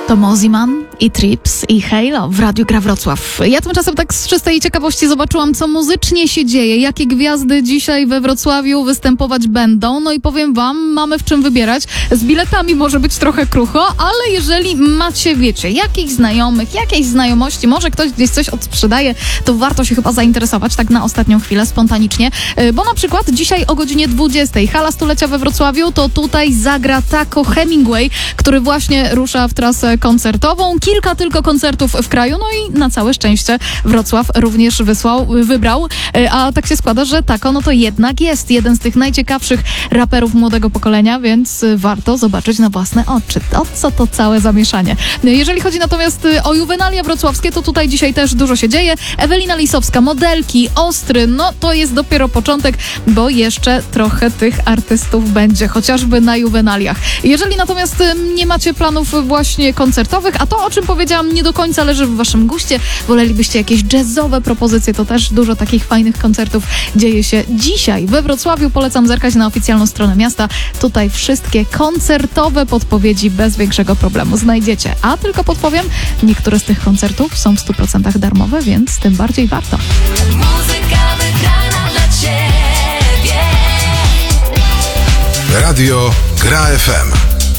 To Mosimann i Trips i Halo w Radiu Gra Wrocław. Ja tymczasem tak z czystej ciekawości zobaczyłam, co muzycznie się dzieje, jakie gwiazdy dzisiaj we Wrocławiu występować będą. No i powiem wam, mamy w czym wybierać. Z biletami może być trochę krucho, ale jeżeli macie, wiecie, jakichś znajomych, jakiejś znajomości, może ktoś gdzieś coś odsprzedaje, to warto się chyba zainteresować tak na ostatnią chwilę, spontanicznie. Bo na przykład dzisiaj o godzinie 20 Hala Stulecia we Wrocławiu, to tutaj zagra Taco Hemingway, który właśnie rusza w trasę koncertową. Kilka tylko koncertów w kraju, no i na całe szczęście Wrocław również wybrał. A tak się składa, że Taco, no to jednak jest jeden z tych najciekawszych raperów młodego pokolenia, więc warto zobaczyć na własne oczy. O co to całe zamieszanie. Jeżeli chodzi natomiast o juwenalia wrocławskie, to tutaj dzisiaj też dużo się dzieje. Ewelina Lisowska, modelki, Ostry, no to jest dopiero początek, bo jeszcze trochę tych artystów będzie, chociażby na juwenaliach. Jeżeli natomiast nie macie planów właśnie koncertowych, a to, o czym powiedziałam, nie do końca leży w waszym guście, wolelibyście jakieś jazzowe propozycje, to też dużo takich fajnych koncertów dzieje się dzisiaj we Wrocławiu. Polecam zerkać na oficjalną stronę miasta. Tutaj wszystkie koncertowe podpowiedzi bez większego problemu znajdziecie. A tylko podpowiem, niektóre z tych koncertów są w 100% darmowe, więc tym bardziej warto. Muzyka wygrana dla ciebie. Radio Gra FM.